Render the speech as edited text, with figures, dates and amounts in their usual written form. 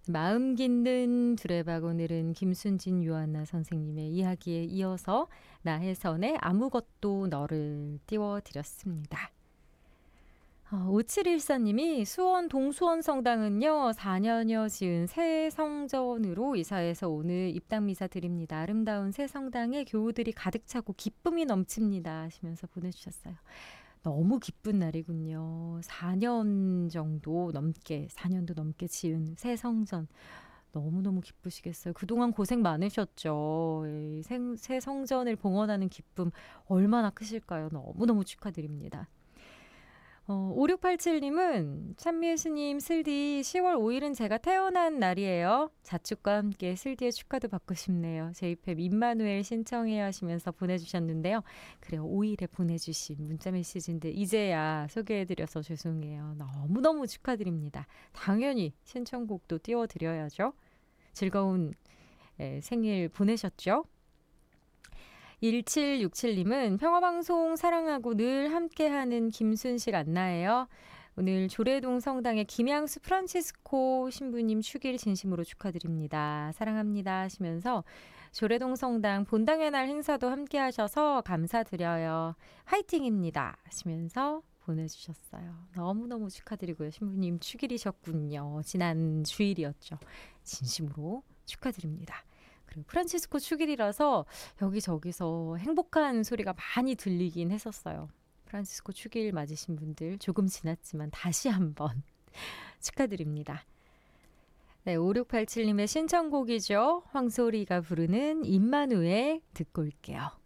마음 깊는 두레박 오늘은 김순진 요한나 선생님의 이야기에 이어서 나혜선의 아무것도 너를 띄워드렸습니다. 5714님이 수원 동수원 성당은요 4년여 지은 새 성전으로 이사해서 오늘 입당미사 드립니다. 아름다운 새 성당에 교우들이 가득 차고 기쁨이 넘칩니다 하시면서 보내주셨어요. 너무 기쁜 날이군요. 4년도 넘게 지은 새 성전. 너무너무 기쁘시겠어요. 그동안 고생 많으셨죠. 새 성전을 봉헌하는 기쁨 얼마나 크실까요? 너무너무 축하드립니다. 5687님은 찬미애 스님 슬디 10월 5일은 제가 태어난 날이에요. 자축과 함께 슬디의 축하도 받고 싶네요. 제이팹 임마누엘 신청해 하시면서 보내주셨는데요. 그래요. 5일에 보내주신 문자 메시지인데 이제야 소개해드려서 죄송해요. 너무너무 축하드립니다. 당연히 신청곡도 띄워드려야죠. 즐거운 생일 보내셨죠? 1767님은 평화방송 사랑하고 늘 함께하는 김순실 안나예요. 오늘 조례동 성당의 김양수 프란치스코 신부님 축일 진심으로 축하드립니다. 사랑합니다 하시면서 조례동 성당 본당의 날 행사도 함께 하셔서 감사드려요. 화이팅입니다 하시면서 보내주셨어요. 너무너무 축하드리고요. 신부님 축일이셨군요. 지난 주일이었죠. 진심으로 축하드립니다. 그리고 프란치스코 축일이라서 여기저기서 행복한 소리가 많이 들리긴 했었어요. 프란치스코 축일 맞으신 분들 조금 지났지만 다시 한번 축하드립니다. 네, 5687님의 신청곡이죠. 황소리가 부르는 임마누엘 듣고 올게요.